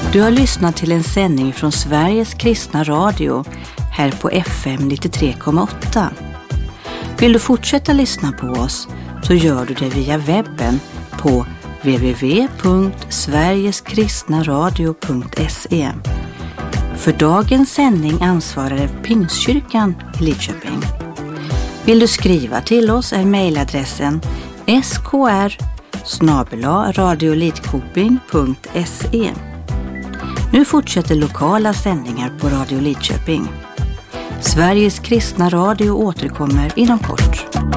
Du har lyssnat till en sändning från Sveriges kristna radio här på FM 93,8. Vill du fortsätta lyssna på oss så gör du det via webben på www.sverigeskristnaradio.se. För dagens sändning ansvarar Pingstkyrkan i Lidköping. Vill du skriva till oss är mejladressen skr@radiolidkoping.se. Nu fortsätter lokala sändningar på Radio Lidköping. Sveriges kristna radio återkommer inom kort.